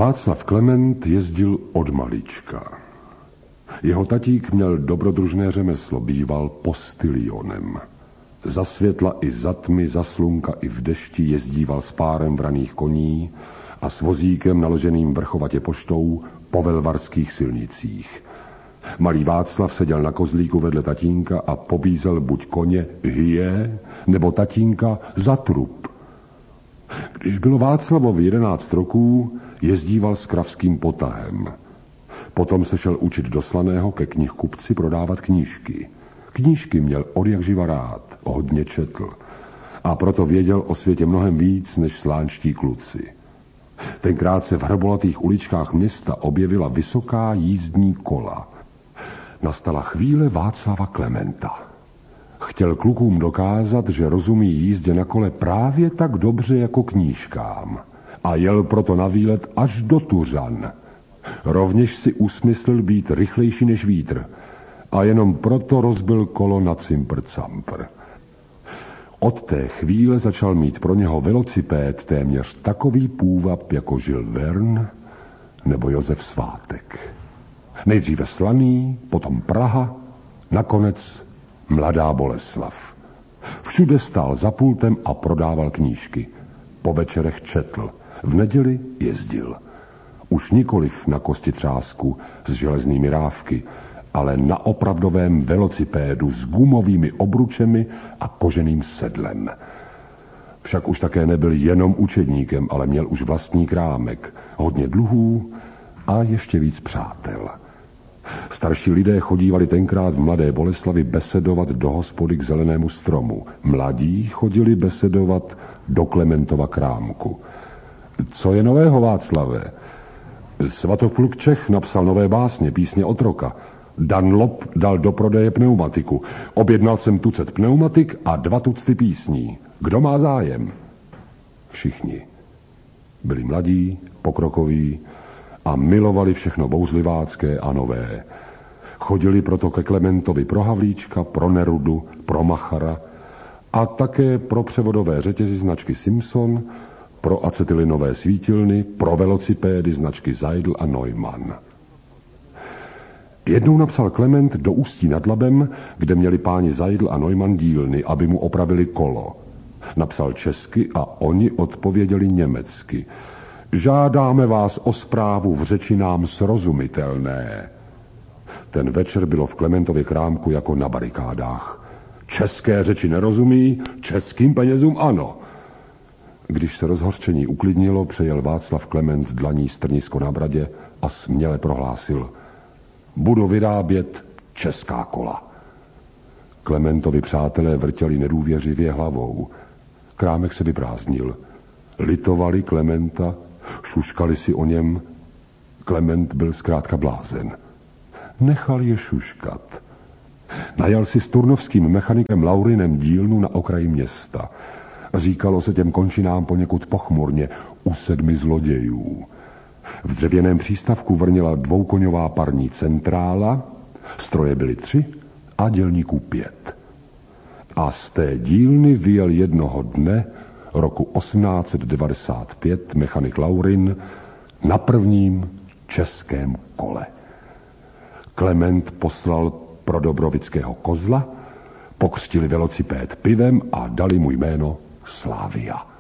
Václav Klement jezdil od malička. Jeho tatík měl dobrodružné řemeslo, býval postilionem. Za světla i za tmy, za slunka i v dešti jezdíval s párem vraných koní a s vozíkem naloženým vrchovatě poštou po velvarských silnicích. Malý Václav seděl na kozlíku vedle tatínka a pobízel buď koně hyje, nebo tatínka za trup. Když bylo Václavovi 11 roků, jezdíval s kravským potahem. Potom se šel učit do Slaného ke knihkupci prodávat knížky. Knížky měl odjakživa rád, hodně četl. A proto věděl o světě mnohem víc než slánští kluci. Tenkrát se v hrbolatých uličkách města objevila vysoká jízdní kola. Nastala chvíle Václava Klementa. Chtěl klukům dokázat, že rozumí jízdě na kole právě tak dobře jako knížkám. A jel proto na výlet až do Tuřan. Rovněž si usmyslil být rychlejší než vítr. A jenom proto rozbil kolo na cimpr-campr. Od té chvíle začal mít pro něho velocipéd téměř takový půvab jako Jules Verne nebo Josef Svátek. Nejdříve Slaný, potom Praha, nakonec Mladá Boleslav. Všude stál za pultem a prodával knížky. Po večerech četl, v neděli jezdil. Už nikoliv na kostitřásku s železnými rávky, ale na opravdovém velocipédu s gumovými obručemi a koženým sedlem. Však už také nebyl jenom učedníkem, ale měl už vlastní krámek, hodně dluhů a ještě víc přátel. Starší lidé chodívali tenkrát v Mladé Boleslavi besedovat do hospody k Zelenému stromu. Mladí chodili besedovat do Klementova krámku. Co je nového, Václave? Svatopluk Čech napsal nové básně, písně otroka. Dunlop dal do prodeje pneumatiku. Objednal jsem tucet pneumatik a 2 tucty písní. Kdo má zájem? Všichni. Byli mladí, pokrokoví a milovali všechno bouřlivácké a nové. Chodili proto ke Klementovi pro Havlíčka, pro Nerudu, pro Machara a také pro převodové řetězy značky Simpson, pro acetylinové svítilny, pro velocipédy značky Seidl a Neumann. Jednou napsal Klement do Ústí nad Labem, kde měli páni Seidl a Neumann dílny, aby mu opravili kolo. Napsal česky a oni odpověděli německy. Žádáme vás o zprávu v řeči nám srozumitelné. Ten večer bylo v Klementově krámku jako na barikádách. České řeči nerozumí, českým penězům ano. Když se rozhořčení uklidnilo, přejel Václav Klement dlaní strnisko na bradě a směle prohlásil: budu vyrábět česká kola. Klementovi přátelé vrtěli nedůvěřivě hlavou. Krámek se vyprázdnil. Litovali Klementa, šuškali si o něm. Klement byl zkrátka blázen. Nechal je šuškat. Najal si s turnovským mechanikem Laurinem dílnu na okraji města. Říkalo se těm končinám poněkud pochmurně u 7 zlodějů. V dřevěném přístavku vrněla 2koňová parní centrála, stroje byly 3 a dělníků 5. A z té dílny vyjel jednoho dne roku 1895 mechanik Laurin na prvním českém kole. Klement poslal pro Dobrovického kozla, pokřtili velocipéd pivem a dali mu jméno Slavia.